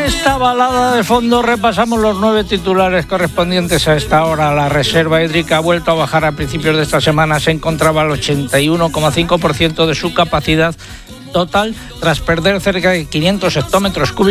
esta balada de fondo repasamos los 9 titulares correspondientes a esta hora. La reserva hídrica ha vuelto a bajar a principios de esta semana. Se encontraba al 81,5% de su capacidad total tras perder cerca de 500 hectómetros cúbicos